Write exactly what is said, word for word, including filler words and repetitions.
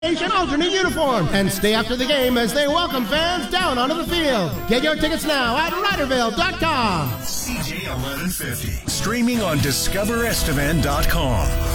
alternate uniform and stay after the game as they welcome fans down onto the field. Get your tickets now at Riderville dot com. C J eleven fifty, streaming on Discover Estevan dot com.